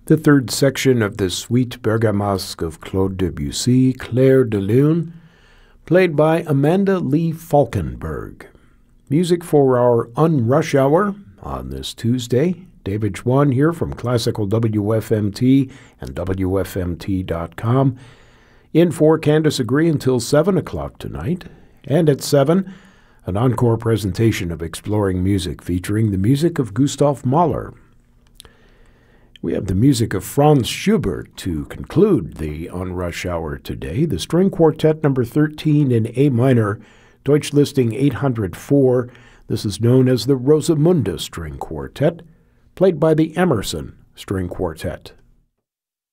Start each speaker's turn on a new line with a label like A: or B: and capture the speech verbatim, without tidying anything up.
A: The third section of the Suite Bergamasque of Claude Debussy, Clair de Lune, played by Amanda Lee Falkenberg. Music for our Unrush Hour on this Tuesday. David Schwann here from Classical W F M T and W F M T dot com. In for Candace Agree until seven o'clock tonight. And at seven, an encore presentation of Exploring Music featuring the music of Gustav Mahler. We have the music of Franz Schubert to conclude the Unrush Hour today. The String Quartet number thirteen in A minor, Deutsch listing eight hundred four. This is known as the Rosamunde String Quartet, played by the Emerson String Quartet.